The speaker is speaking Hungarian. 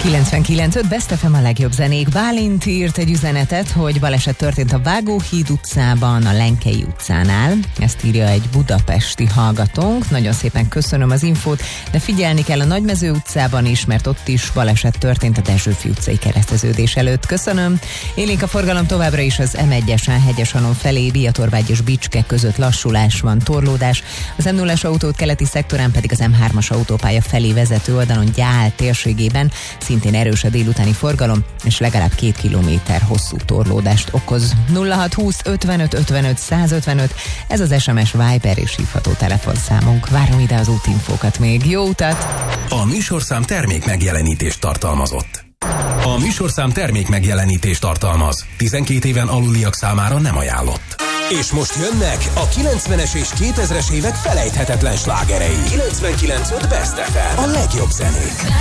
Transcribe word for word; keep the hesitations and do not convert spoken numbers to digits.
kilencvenkilenc öt Best ef em a legjobb zenék. Bálint írt egy üzenetet, hogy baleset történt a Vágóhíd utcában, a Lenkei utcánál. Ezt írja egy budapesti hallgatónk. Nagyon szépen köszönöm az infót, de figyelni kell a Nagymező utcában is, mert ott is baleset történt a Dezsőfi utcai kereszteződés előtt. Köszönöm. Élénk a forgalom továbbra is az em egyesen Hegyeshalom felé, Biatorvágy és Bicske között lassulás van, torlódás. Az em nullás autót keleti szektorán pedig az em hármas autópálya felé vezető oldalon Gyál térségében szintén erős a délutáni forgalom, és legalább két kilométer hosszú torlódást okoz. nulla hat húsz ötvenöt ötvenöt százötvenöt, ez az es em es, Viber és hívható telefonszámunk. Várom ide az útinfókat még. Jó utat! A műsorszám termék megjelenítést tartalmazott. A műsorszám termék megjelenítést tartalmaz. tizenkét éven aluliak számára nem ajánlott. És most jönnek a kilencvenes és kétezres évek felejthetetlen slágerei. kilencvenkilenc öt Best ef em. A legjobb zenék.